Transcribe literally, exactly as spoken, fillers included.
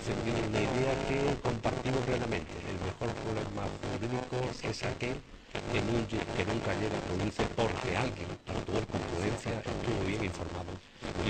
concepción, una idea que compartimos plenamente. El mejor problema jurídico es aquel que, nu- que nunca llega a producirse porque alguien actuó con prudencia, estuvo bien informado